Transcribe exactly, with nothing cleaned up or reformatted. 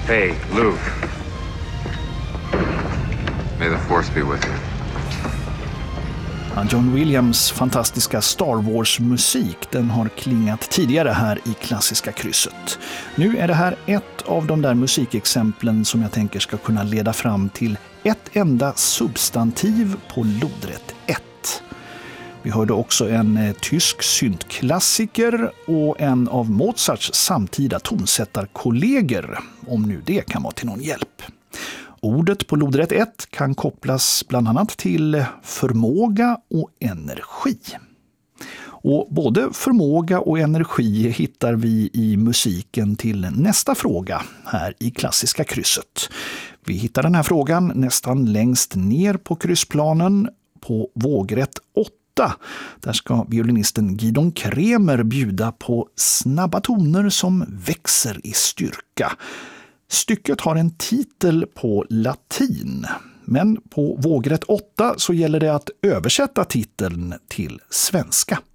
Hey, Luke. May the force be with you. John Williams fantastiska Star Wars-musik, den har klingat tidigare här i Klassiska krysset. Nu är det här ett av de där musikexemplen som jag tänker ska kunna leda fram till ett enda substantiv på lodrätt ett. Vi hörde också en eh, tysk syntklassiker och en av Mozarts samtida tonsättarkollegor, om nu det kan vara till någon hjälp. Ordet på lodrätt ett kan kopplas bland annat till förmåga och energi. Och både förmåga och energi hittar vi i musiken till nästa fråga här i Klassiska krysset. Vi hittar den här frågan nästan längst ner på kryssplanen på vågrätt åtta. Där ska violinisten Gidon Kremer bjuda på snabba toner som växer i styrka. Stycket har en titel på latin, men på vågrätt åtta så gäller det att översätta titeln till svenska.